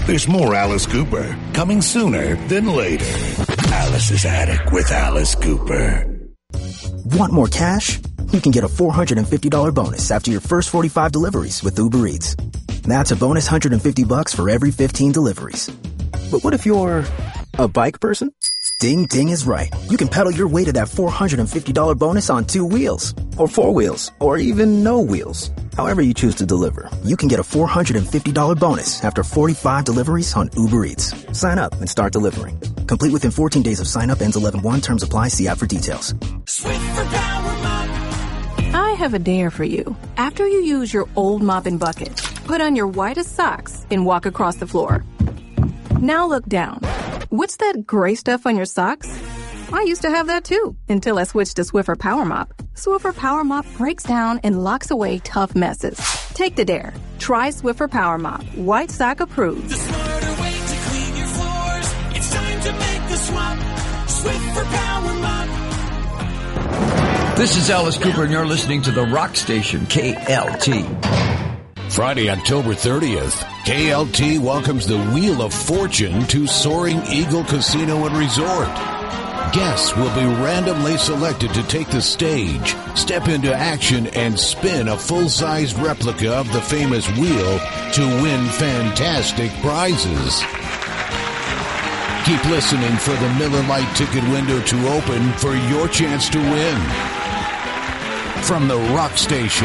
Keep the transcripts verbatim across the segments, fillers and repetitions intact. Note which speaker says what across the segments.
Speaker 1: There's more Alice Cooper coming sooner than later. Alice's Attic with Alice Cooper.
Speaker 2: Want more cash? You can get a four hundred fifty dollars bonus after your first forty-five deliveries with Uber Eats. That's a bonus one hundred fifty bucks for every fifteen deliveries. But what if you're a bike person? Ding Ding is right. You can pedal your way to that four hundred fifty dollars bonus on two wheels, or four wheels, or even no wheels. However you choose to deliver, you can get a four hundred fifty dollars bonus after forty-five deliveries on Uber Eats. Sign up and start delivering. Complete within fourteen days of sign up. Ends eleven one. Terms apply. See app for details.
Speaker 3: Swiffer Power Mop.
Speaker 4: I have a dare for you. After you use your old mop and bucket, put on your whitest socks and walk across the floor. Now look down. What's that gray stuff on your socks? I used to have that too, until I switched to Swiffer Power Mop. Swiffer Power Mop breaks down and locks away tough messes. Take the dare. Try Swiffer Power Mop. White sock approved.
Speaker 3: The smarter way to clean your floors. It's time to make the swap. Swiffer Power Mop.
Speaker 5: This is Alice Cooper, and you're listening to the Rock Station, K L T.
Speaker 6: Friday, October thirtieth, K L T welcomes the Wheel of Fortune to Soaring Eagle Casino and Resort. Guests will be randomly selected to take the stage, step into action, and spin a full-sized replica of the famous wheel to win fantastic prizes. Keep listening for the Miller Lite ticket window to open for your chance to win. From the Rock Station,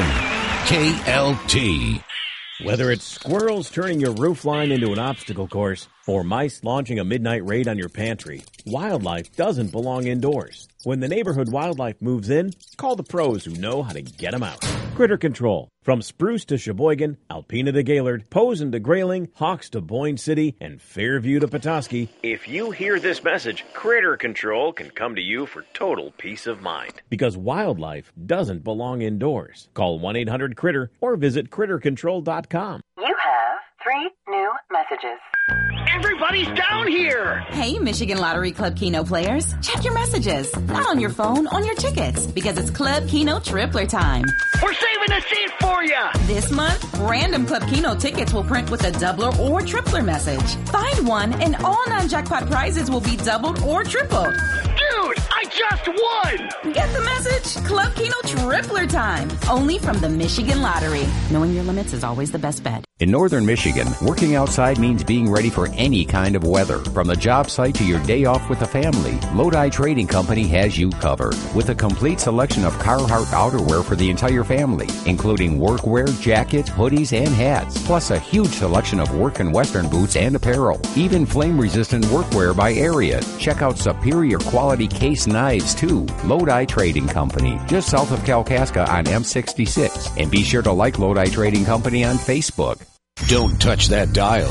Speaker 6: K L T.
Speaker 7: Whether it's squirrels turning your roofline into an obstacle course or mice launching a midnight raid on your pantry, wildlife doesn't belong indoors. When the neighborhood wildlife moves in, call the pros who know how to get them out. Critter Control. From Spruce to Sheboygan, Alpena to Gaylord, Posen to Grayling, Hawks to Boyne City, and Fairview to Petoskey, if you hear this message, Critter Control can come to you for total peace of mind. Because wildlife doesn't belong indoors. Call one eight hundred critter or visit critter control dot com.
Speaker 8: You have three new messages.
Speaker 9: Everybody's down here!
Speaker 10: Hey, Michigan Lottery Club Keno players. Check your messages. Not on your phone, on your tickets. Because it's Club Keno Tripler time.
Speaker 9: We're saving a seat for ya!
Speaker 10: This month, random Club Keno tickets will print with a doubler or tripler message. Find one and all non-jackpot prizes will be doubled or tripled.
Speaker 9: Dude, I just won!
Speaker 10: Get the message? Club Keno Tripler time. Only from the Michigan Lottery. Knowing your limits is always the best bet.
Speaker 11: In northern Michigan, working outside means being ready for any kind of weather. From the job site to your day off with the family, Lodi Trading Company has you covered. With a complete selection of Carhartt outerwear for the entire family, including workwear, jackets, hoodies, and hats. Plus a huge selection of work and western boots and apparel. Even flame-resistant workwear by Ariat. Check out superior quality case knives too. Lodi Trading Company, just south of Kalkaska on M sixty-six. And be sure to like Lodi Trading Company on Facebook.
Speaker 6: Don't touch that dial.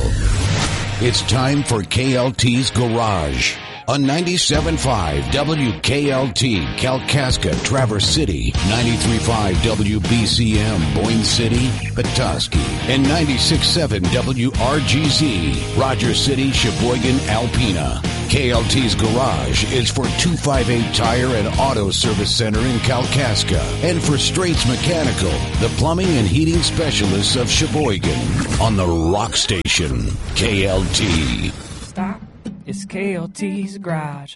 Speaker 6: It's time for K L T's Garage on ninety-seven point five W K L T, Kalkaska, Traverse City, ninety-three point five W B C M, Boyne City, Petoskey, and ninety-six point seven W R G Z, Rogers City, Sheboygan, Alpena. K L T's Garage is for two fifty-eight Tire and Auto Service Center in Kalkaska, and for Straits Mechanical, the plumbing and heating specialists of Sheboygan, on the Rock Station, K L T.
Speaker 12: Stop. It's K L T's Garage.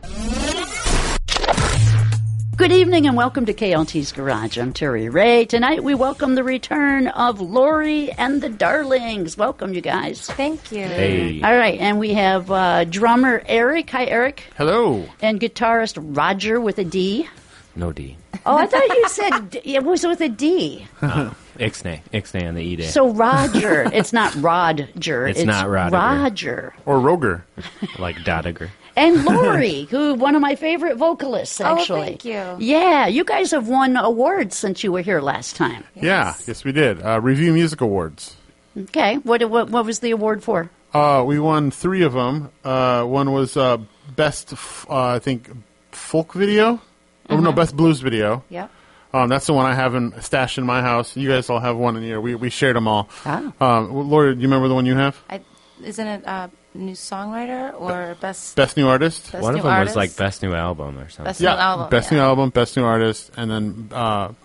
Speaker 13: Good evening and welcome to K L T's Garage. I'm Terry Ray. Tonight we welcome the return of Lori and the Darlings. Welcome, you guys.
Speaker 14: Thank you.
Speaker 11: Hey.
Speaker 13: All right, and we have uh, drummer Eric. Hi, Eric.
Speaker 15: Hello.
Speaker 13: And guitarist Roger with a D.
Speaker 15: No D.
Speaker 13: Oh, I thought you said D- it was with a D.
Speaker 15: Oh, Ixnay. Ixnay on the E day.
Speaker 13: So Roger. It's not Rodger.
Speaker 15: It's, it's not Rodger.
Speaker 13: Roger.
Speaker 15: Or Roger. Like Dodiger.
Speaker 13: And Lori, who one of my favorite vocalists, actually.
Speaker 14: Oh, thank you.
Speaker 13: Yeah, you guys have won awards since you were here last time.
Speaker 15: Yes. Yeah, yes we did. Uh, Review Music Awards.
Speaker 13: Okay, what what what was the award for?
Speaker 15: Uh, we won three of them. Uh, one was uh, best, f- uh, I think, folk video. Mm-hmm. Oh no, best blues video.
Speaker 14: Yeah.
Speaker 15: Um, that's the one I have in, stashed in my house. You guys all have one in here. We we shared them all.
Speaker 13: Oh.
Speaker 15: Um, Lori, do you remember the one you have?
Speaker 14: I, isn't it uh, new songwriter or best
Speaker 15: best new artist?
Speaker 14: Best
Speaker 16: one
Speaker 14: new
Speaker 16: of them
Speaker 14: artist?
Speaker 16: was like best new album or something.
Speaker 14: Best
Speaker 15: yeah,
Speaker 14: new album.
Speaker 15: best
Speaker 14: yeah.
Speaker 15: new album, best new artist, and then uh,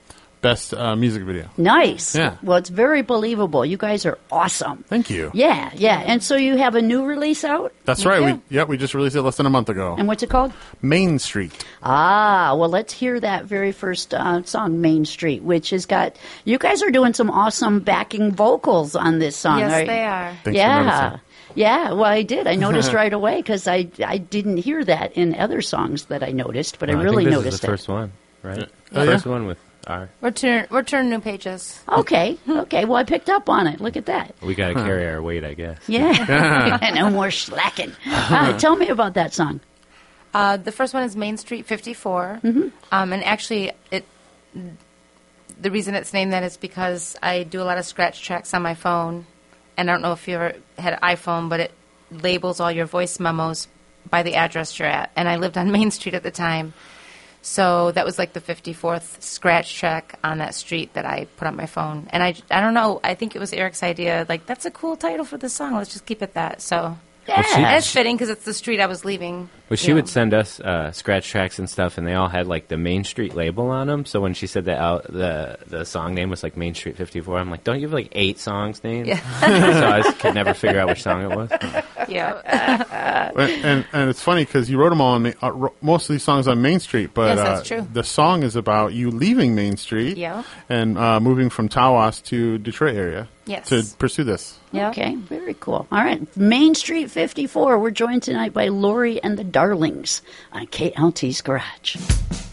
Speaker 15: best uh, music video.
Speaker 13: Nice.
Speaker 15: Yeah.
Speaker 13: Well, it's very believable. You guys are awesome.
Speaker 15: Thank you.
Speaker 13: Yeah, yeah. And so you have a new release out?
Speaker 15: That's right. We yeah, we just released it less than a month ago.
Speaker 13: And what's it called?
Speaker 15: Main Street.
Speaker 13: Ah, well, let's hear that very first uh, song, Main Street, which has got, you guys are doing some awesome backing vocals on this song.
Speaker 14: Yes,
Speaker 13: right?
Speaker 14: they are.
Speaker 15: Thanks
Speaker 13: yeah.
Speaker 15: for noticing.
Speaker 13: Yeah, well, I did. I noticed right away because I, I didn't hear that in other songs that I noticed, but
Speaker 16: No,
Speaker 13: I really
Speaker 16: think this
Speaker 13: noticed
Speaker 16: is the
Speaker 13: it.
Speaker 16: first one, right?
Speaker 15: Oh,
Speaker 16: the first
Speaker 15: yeah?
Speaker 16: one with our.
Speaker 14: We're turn we're turning new pages.
Speaker 13: Okay, okay. Well, I picked up on it. Look at that.
Speaker 16: We got to carry our weight, I guess.
Speaker 13: Yeah. No more slacking. Uh, tell me about that song.
Speaker 14: Uh, the first one is Main Street fifty-four,
Speaker 13: Mhm.
Speaker 14: um, and actually, it the reason it's named that is because I do a lot of scratch tracks on my phone, and I don't know if you ever had an iPhone, but it labels all your voice memos by the address you're at, and I lived on Main Street at the time, so that was like the fifty-fourth scratch track on that street that I put on my phone, and I, I don't know, I think it was Eric's idea, like, that's a cool title for the song, let's just keep it that, so...
Speaker 13: Yeah.
Speaker 16: she-
Speaker 14: And it's fitting because it's the street I was leaving.
Speaker 16: But she
Speaker 14: you know.
Speaker 16: would send us uh, scratch tracks and stuff, and they all had like the Main Street label on them. So when she said that out, the the song name was like Main Street fifty-four, I'm like, don't you have like eight songs named?
Speaker 14: Yeah.
Speaker 16: So I just could never figure out which song it was.
Speaker 14: Yeah.
Speaker 15: and, and and it's funny because you wrote them all on Ma- uh, ro- most of these songs on Main Street, but
Speaker 14: Yes, that's
Speaker 15: uh,
Speaker 14: true.
Speaker 15: the song is about you leaving Main Street
Speaker 14: Yeah.
Speaker 15: and uh, moving from Tawas to Detroit area
Speaker 14: Yes.
Speaker 15: to pursue this.
Speaker 14: Yeah.
Speaker 13: Okay, very cool. All right, Main Street fifty-four. We're joined tonight by Lori and the Darlings on K L T's Garage.